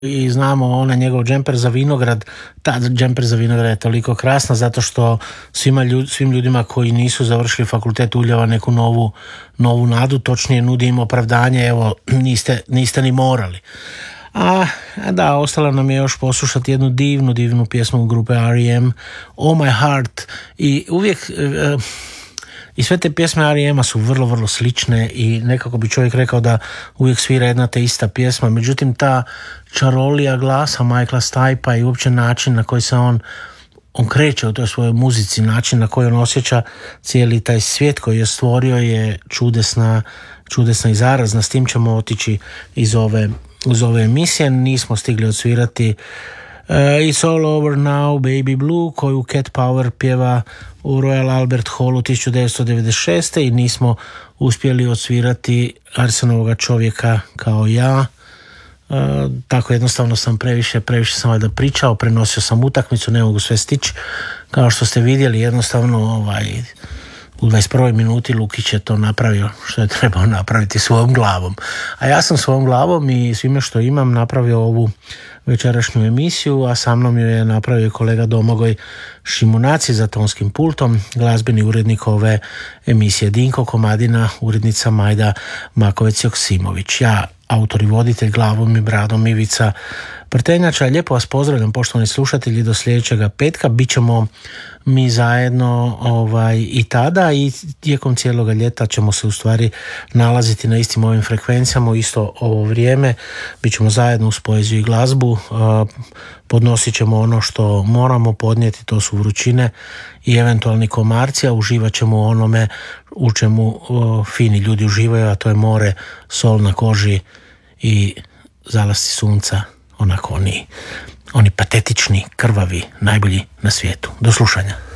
i znamo onaj njegov Džemper za vinograd. Ta Džemper za vinograd je toliko krasna zato što svim ljudima koji nisu završili fakultet uljeva neku novu nadu, točnije nudi im opravdanje, evo niste ni morali. A da, ostalo nam je još poslušati jednu divnu pjesmu grupe R.E.M. Oh My Heart. I uvijek i sve te pjesme R.E.M.-a su vrlo slične i nekako bi čovjek rekao da uvijek svira jedna te ista pjesma. Međutim, ta čarolija glasa Michaela Stipa i uopće način na koji se on kreće u toj svojoj muzici, način na koji on osjeća cijeli taj svijet koji je stvorio je čudesna i zarazna. S tim ćemo otići iz ove emisije. Nismo stigli odsvirati It's All Over Now, Baby Blue, koju Cat Power pjeva u Royal Albert Hallu 1996. i nismo uspjeli odsvirati Arsenovoga čovjeka kao ja. Tako jednostavno sam previše sam valjda pričao, prenosio sam utakmicu, ne mogu sve stići. Kao što ste vidjeli, jednostavno u 21. minuti Lukić je to napravio što je trebao napraviti svojom glavom. A ja sam svojom glavom i svime što imam napravio ovu večerašnju emisiju, a sa mnom ju je napravio kolega Domagoj Šimunaci za tonskim pultom, glazbeni urednik ove emisije Dinko Komadina, urednica Majda Makovec-Joksimović. Ja, autor i voditelj, glavom i bradom Ivica Prtenjača. Lijepo vas pozdravljam, poštovani slušatelji, do sljedećega petka. Bićemo mi zajedno i tada i tijekom cijeloga ljeta ćemo se u stvari nalaziti na istim ovim frekvencijama u isto ovo vrijeme. Bićemo zajedno uz poeziju i glazbu. Podnosit ćemo ono što moramo podnijeti, to su vrućine i eventualni komarci, a uživat ćemo u onome u čemu fini ljudi uživaju, a to je more, sol na koži i zalasci sunca, onako oni patetični, krvavi, najbolji na svijetu. Do slušanja.